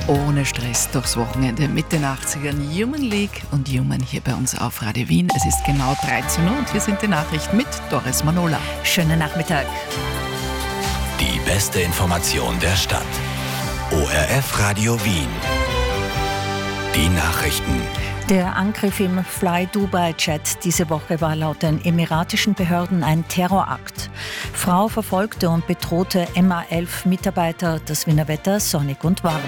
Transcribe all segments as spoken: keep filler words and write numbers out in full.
Ohne Stress durchs Wochenende mit den achtzigern Human League und Human hier bei uns auf Radio Wien. Es ist genau dreizehn Uhr und hier sind die Nachrichten mit Doris Manola. Schönen Nachmittag. Die beste Information der Stadt. O R F Radio Wien. Die Nachrichten. Der Angriff im Fly Dubai Jet diese Woche war laut den emiratischen Behörden ein Terrorakt. Frau verfolgte und bedrohte M A elf Mitarbeiter, das Wiener Wetter sonnig und warm.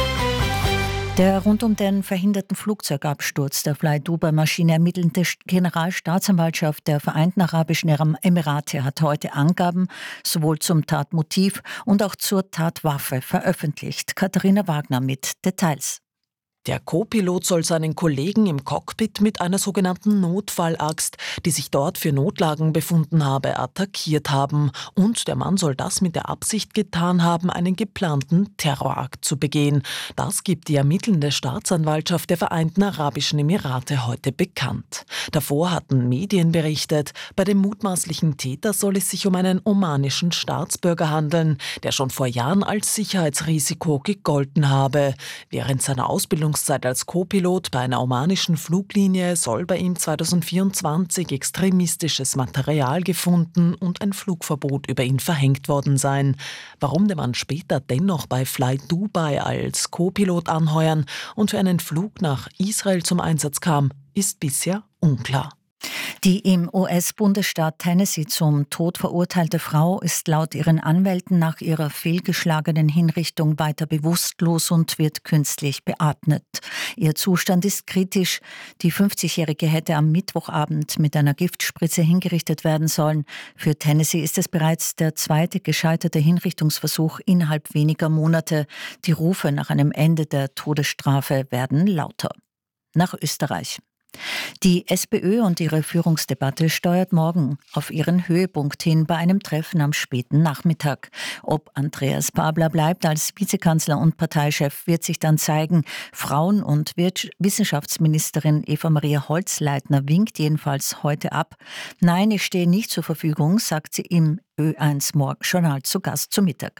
Der rund um den verhinderten Flugzeugabsturz der Fly Dubai Maschine ermittelnde Generalstaatsanwaltschaft der Vereinten Arabischen Emirate hat heute Angaben sowohl zum Tatmotiv und auch zur Tatwaffe veröffentlicht. Katharina Wagner mit Details. Der Co-Pilot soll seinen Kollegen im Cockpit mit einer sogenannten Notfallaxt, die sich dort für Notlagen befunden habe, attackiert haben. Und der Mann soll das mit der Absicht getan haben, einen geplanten Terrorakt zu begehen. Das gibt die ermittelnde Staatsanwaltschaft der Vereinten Arabischen Emirate heute bekannt. Davor hatten Medien berichtet, bei dem mutmaßlichen Täter soll es sich um einen omanischen Staatsbürger handeln, der schon vor Jahren als Sicherheitsrisiko gegolten habe. Während seiner Ausbildung Zeit als Co-Pilot bei einer omanischen Fluglinie soll bei ihm zweitausendvierundzwanzig extremistisches Material gefunden und ein Flugverbot über ihn verhängt worden sein. Warum der Mann später dennoch bei Fly Dubai als Co-Pilot anheuern und für einen Flug nach Israel zum Einsatz kam, ist bisher unklar. Die im U S-Bundesstaat Tennessee zum Tod verurteilte Frau ist laut ihren Anwälten nach ihrer fehlgeschlagenen Hinrichtung weiter bewusstlos und wird künstlich beatmet. Ihr Zustand ist kritisch. Die fünfzigjährige hätte am Mittwochabend mit einer Giftspritze hingerichtet werden sollen. Für Tennessee ist es bereits der zweite gescheiterte Hinrichtungsversuch innerhalb weniger Monate. Die Rufe nach einem Ende der Todesstrafe werden lauter. Nach Österreich. Die SPÖ und ihre Führungsdebatte steuert morgen auf ihren Höhepunkt hin bei einem Treffen am späten Nachmittag. Ob Andreas Babler bleibt als Vizekanzler und Parteichef, wird sich dann zeigen. Frauen- und Wissenschaftsministerin Eva-Maria Holzleitner winkt jedenfalls heute ab. Nein, ich stehe nicht zur Verfügung, sagt sie im Ö eins Morgenjournal zu Gast zu Mittag.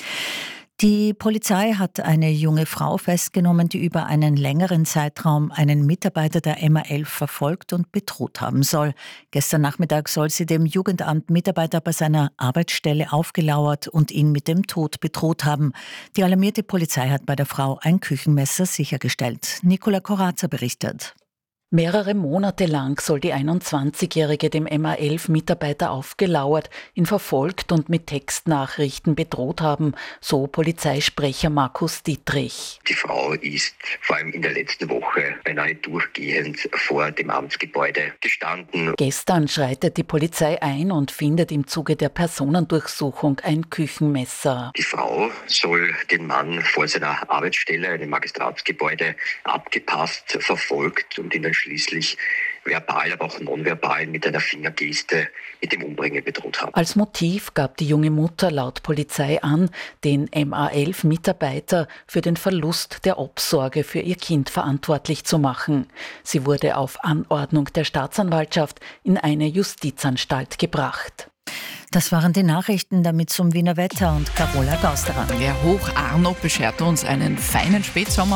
Die Polizei hat eine junge Frau festgenommen, die über einen längeren Zeitraum einen Mitarbeiter der M A elf verfolgt und bedroht haben soll. Gestern Nachmittag soll sie dem Jugendamt Mitarbeiter bei seiner Arbeitsstelle aufgelauert und ihn mit dem Tod bedroht haben. Die alarmierte Polizei hat bei der Frau ein Küchenmesser sichergestellt. Nicola Corazza berichtet. Mehrere Monate lang soll die einundzwanzigjährige dem M A elf Mitarbeiter aufgelauert, ihn verfolgt und mit Textnachrichten bedroht haben, so Polizeisprecher Markus Dietrich. Die Frau ist vor allem in der letzten Woche beinahe durchgehend vor dem Amtsgebäude gestanden. Gestern schreitet die Polizei ein und findet im Zuge der Personendurchsuchung ein Küchenmesser. Die Frau soll den Mann vor seiner Arbeitsstelle, einem Magistratsgebäude, abgepasst, verfolgt und ihn dann schließlich verbal, aber auch nonverbal mit einer Fingergeste mit dem Umbringen bedroht haben. Als Motiv gab die junge Mutter laut Polizei an, den M A elf Mitarbeiter für den Verlust der Obsorge für ihr Kind verantwortlich zu machen. Sie wurde auf Anordnung der Staatsanwaltschaft in eine Justizanstalt gebracht. Das waren die Nachrichten, damit zum Wiener Wetter und Carola Gausterer. Der Hoch Arno beschert uns einen feinen Spätsommer.